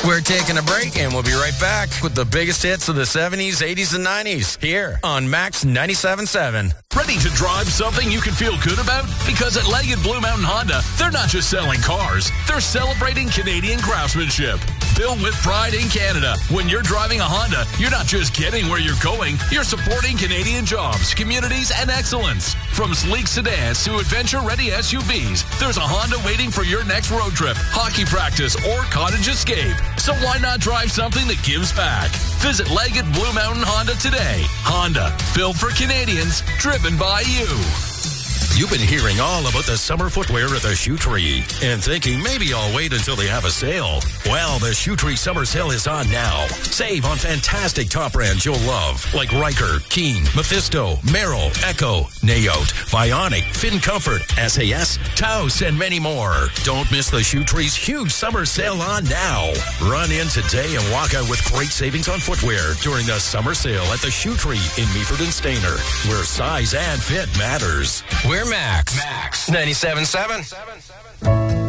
We're taking a break, and we'll be right back with the biggest hits of the 70s, 80s, and 90s here on Max 97.7. Ready to drive something you can feel good about? Because at Leggett Blue Mountain Honda, they're not just selling cars, they're celebrating Canadian craftsmanship. Built with pride in Canada. When you're driving a Honda, you're not just getting where you're going, you're supporting Canadian jobs, communities, and excellence. From sleek sedans to adventure-ready SUVs, there's a Honda waiting for your next road trip, hockey practice, or cottage escape. So why not drive something that gives back? Visit Leggett Blue Mountain Honda today. Honda, built for Canadians, driven by you. You've been hearing all about the summer footwear at the Shoe Tree and thinking maybe I'll wait until they have a sale. Well, the Shoe Tree summer sale is on now. Save on fantastic top brands you'll love, like Riker, Keen, Mephisto, Merrill, Echo, Nayote, Vionic, Fin Comfort, SAS, Taos, and many more. Don't miss the Shoe Tree's huge summer sale on now. Run in today and walk out with great savings on footwear during the summer sale at the Shoe Tree in Meaford and Stayner, where size and fit matters. We're Max 97.7.